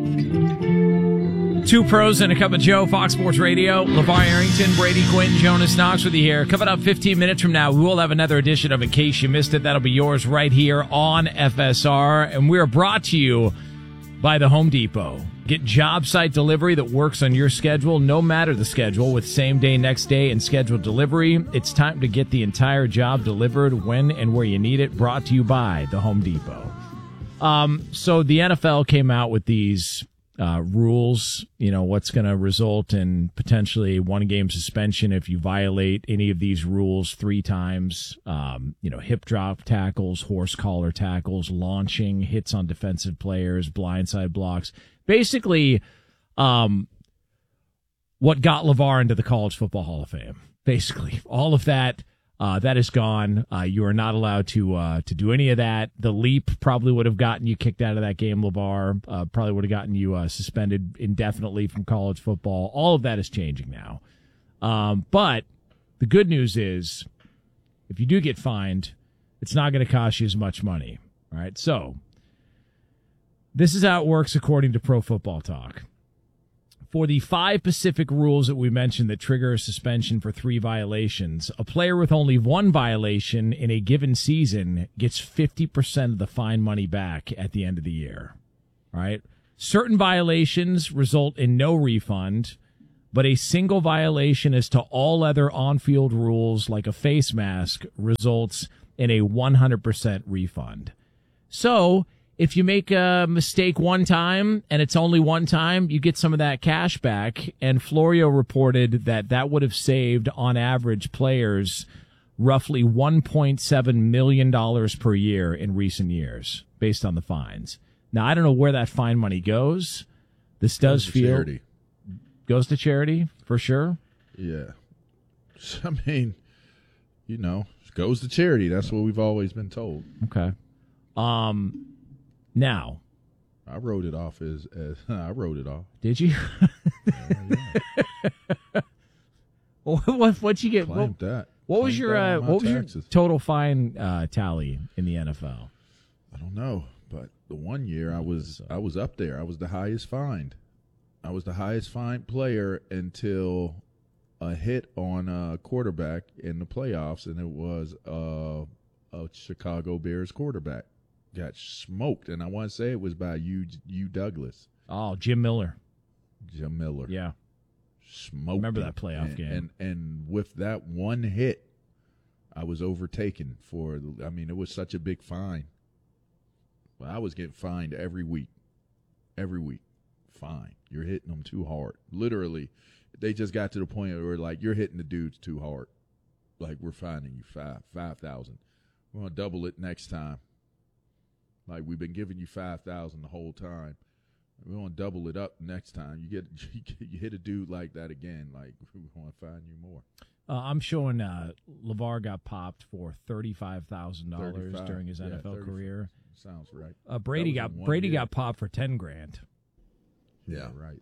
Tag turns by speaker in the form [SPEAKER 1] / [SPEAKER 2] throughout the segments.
[SPEAKER 1] Two pros and a cup of Joe, Fox Sports Radio. LeVar Arrington, Brady Quinn, Jonas Knox with you here. Coming up 15 minutes from now, we will have another edition of In Case You Missed It. That'll be yours right here on FSR. And we are brought to you by the Home Depot. Get job site delivery that works on your schedule, no matter the schedule, with same day, next day, and scheduled delivery. It's time to get the entire job delivered when and where you need it. Brought to you by the Home Depot. So the NFL came out with these rules, what's going to result in potentially 1-game suspension if you violate any of these rules 3 times. Hip drop tackles, horse collar tackles, launching, hits on defensive players, blindside blocks. Basically, what got LeVar into the College Football Hall of Fame. Basically, all of that. That is gone. You are not allowed to do any of that. The leap probably would have gotten you kicked out of that game, LeVar. Probably would have gotten you suspended indefinitely from college football. All of that is changing now. But the good news is, if you do get fined, it's not going to cost you as much money. All right. So this is how it works according to Pro Football Talk. For the 5 specific rules that we mentioned that trigger a suspension for 3 violations, a player with only 1 violation in a given season gets 50% of the fine money back at the end of the year. All right? Certain violations result in no refund, but a single violation as to all other on-field rules, like a face mask, results in a 100% refund. So if you make a mistake one time and it's only one time, you get some of that cash back. And Florio reported that would have saved, on average, players roughly $1.7 million per year in recent years based on the fines. Now, I don't know where that fine money goes. This does feel charity. Goes to charity for sure.
[SPEAKER 2] Yeah. I mean, goes to charity. That's what we've always been told.
[SPEAKER 1] Okay. Now,
[SPEAKER 2] I wrote it off as I wrote it off.
[SPEAKER 1] Did you?
[SPEAKER 2] Yeah.
[SPEAKER 1] What'd you get? What was your total fine tally in the NFL?
[SPEAKER 2] I don't know, but the one year I was up there. I was the highest fined. I was the highest fined player until a hit on a quarterback in the playoffs, and it was a Chicago Bears quarterback. Got smoked, and I want to say it was by U. Douglas.
[SPEAKER 1] Oh, Jim Miller.
[SPEAKER 2] Yeah. Smoked.
[SPEAKER 1] Remember that playoff game.
[SPEAKER 2] And with that one hit, I was overtaken it was such a big fine. Well, I was getting fined every week. Every week. Fine. You're hitting them too hard. Literally, they just got to the point where, you're hitting the dudes too hard. We're fining you $5,000. We're going to double it next time. We've been giving you $5,000 the whole time. We're gonna double it up next time. You hit a dude like that again. We're gonna fine you more.
[SPEAKER 1] I'm showing LeVar got popped for $35,000 during his NFL career.
[SPEAKER 2] Sounds right.
[SPEAKER 1] Brady got popped for $10,000.
[SPEAKER 3] Yeah,
[SPEAKER 2] right.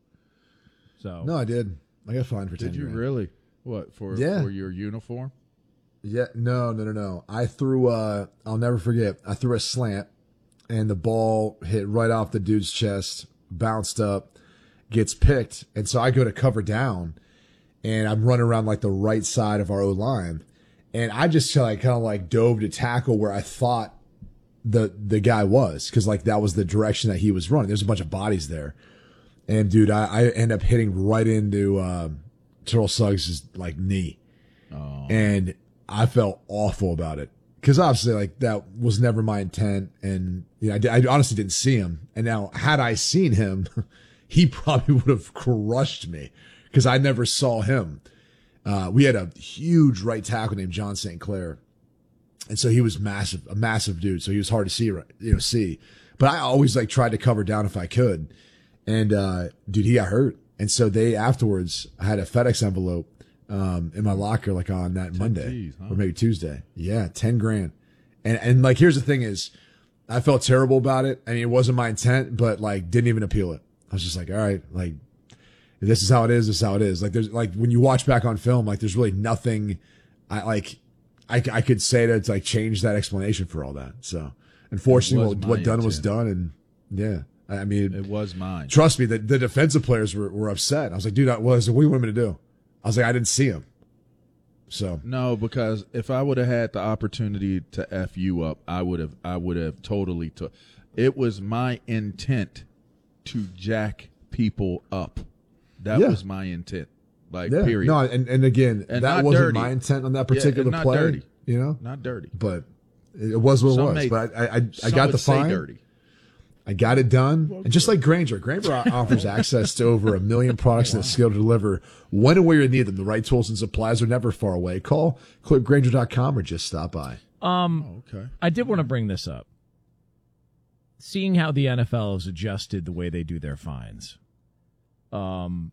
[SPEAKER 3] So no, I did. I got fined for $10,000.
[SPEAKER 2] Did you really? What for your uniform?
[SPEAKER 3] Yeah. No. I threw. I'll never forget. I threw a slant. And the ball hit right off the dude's chest, bounced up, gets picked. And so I go to cover down, and I'm running around the right side of our O-line. And I just kind of dove to tackle where I thought the guy was, because that was the direction that he was running. There's a bunch of bodies there. And, dude, I end up hitting right into Terrell Suggs' knee.
[SPEAKER 2] Oh.
[SPEAKER 3] And I felt awful about it. Because obviously, that was never my intent, and I honestly didn't see him. And now, had I seen him, he probably would have crushed me, because I never saw him. We had a huge right tackle named John St. Clair, and so he was a massive dude. So he was hard to see, But I always tried to cover down if I could, and dude, he got hurt. And so afterwards, I had a FedEx envelope in my locker on that Monday or maybe Tuesday. Yeah, $10,000. And here's the thing is, I felt terrible about it. I mean, it wasn't my intent, but didn't even appeal it. I was just all right, this is how it is. This is how it is. There's when you watch back on film, there's really nothing I could say to change that explanation for all that. So unfortunately, what done was done. And yeah, I mean,
[SPEAKER 2] It was mine.
[SPEAKER 3] trust me, the defensive players were upset. I was like, dude, what do you want me to do? I was like, I didn't see him. So
[SPEAKER 2] No, because if I would have had the opportunity to F you up, I would have totally took. It was my intent to jack people up. That
[SPEAKER 3] Yeah.
[SPEAKER 2] was my intent. Like,
[SPEAKER 3] yeah,
[SPEAKER 2] period.
[SPEAKER 3] no, and again,
[SPEAKER 2] And
[SPEAKER 3] that
[SPEAKER 2] not
[SPEAKER 3] wasn't
[SPEAKER 2] dirty.
[SPEAKER 3] my intent on that
[SPEAKER 2] Yeah,
[SPEAKER 3] particular
[SPEAKER 2] and not
[SPEAKER 3] play.
[SPEAKER 2] dirty.
[SPEAKER 3] You know,
[SPEAKER 2] Not dirty.
[SPEAKER 3] but it was what
[SPEAKER 2] Some
[SPEAKER 3] it was.
[SPEAKER 2] may-
[SPEAKER 3] But I
[SPEAKER 2] Some
[SPEAKER 3] got
[SPEAKER 2] would
[SPEAKER 3] the
[SPEAKER 2] say
[SPEAKER 3] fine.
[SPEAKER 2] dirty.
[SPEAKER 3] I got it done. And just like Grainger offers access to over 1 million products and a skill to deliver when and where you need them. The right tools and supplies are never far away. Click Grainger.com or just stop by.
[SPEAKER 2] Okay.
[SPEAKER 1] I did want to bring this up. Seeing how the NFL has adjusted the way they do their fines, I'm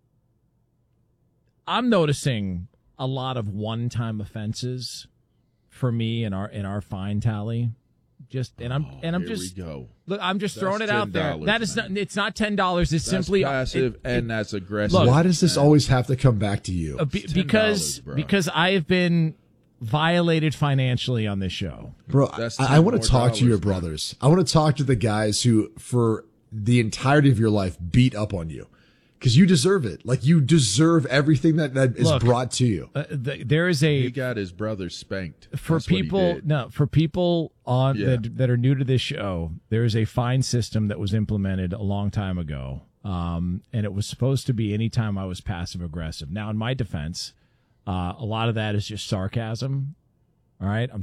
[SPEAKER 1] noticing a lot of one-time offenses for me in our fine tally. I'm
[SPEAKER 2] Here
[SPEAKER 1] just
[SPEAKER 2] we go.
[SPEAKER 1] look. I'm just
[SPEAKER 2] That's
[SPEAKER 1] throwing it out there.
[SPEAKER 2] $10,
[SPEAKER 1] That is
[SPEAKER 2] man.
[SPEAKER 1] not. It's not $10. It's
[SPEAKER 2] That's
[SPEAKER 1] simply
[SPEAKER 2] passive and that's aggressive.
[SPEAKER 1] Look,
[SPEAKER 3] Why does this
[SPEAKER 2] man.
[SPEAKER 3] always have to come back to you?
[SPEAKER 1] because
[SPEAKER 2] $10, bro.
[SPEAKER 1] because I have been violated financially on this show.
[SPEAKER 3] Bro,
[SPEAKER 2] That's
[SPEAKER 3] I want to
[SPEAKER 2] $10
[SPEAKER 3] talk to your
[SPEAKER 2] man.
[SPEAKER 3] brothers. I want to talk to the guys who, for the entirety of your life, beat up on you. Because you deserve it. Like, you deserve everything that is
[SPEAKER 1] Look,
[SPEAKER 3] brought to you.
[SPEAKER 1] There is
[SPEAKER 2] He
[SPEAKER 1] a
[SPEAKER 2] got his brother spanked.
[SPEAKER 1] for
[SPEAKER 2] That's what he
[SPEAKER 1] people
[SPEAKER 2] did.
[SPEAKER 1] no for people on
[SPEAKER 2] Yeah.
[SPEAKER 1] that are new to this show. There is a fine system that was implemented a long time ago, and it was supposed to be anytime I was passive aggressive. Now, in my defense, a lot of that is just sarcasm. All right, I'm